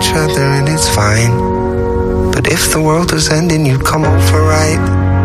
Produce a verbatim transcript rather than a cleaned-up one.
each other and it's fine. But if the world was ending, you'd come over, right?